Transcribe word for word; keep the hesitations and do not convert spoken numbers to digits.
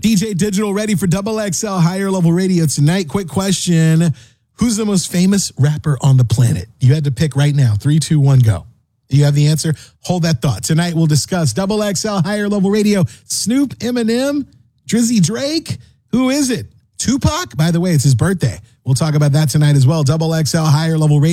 D J Digital ready for Double X L Higher Level Radio tonight. Quick question. Who's the most famous rapper on the planet? You had to pick right now. Three, two, one, go. Do you have the answer? Hold that thought. Tonight we'll discuss Double X L Higher Level Radio. Snoop, Eminem, Drizzy Drake. Who is it? Tupac? By the way, it's his birthday. We'll talk about that tonight as well. Double X L Higher Level Radio.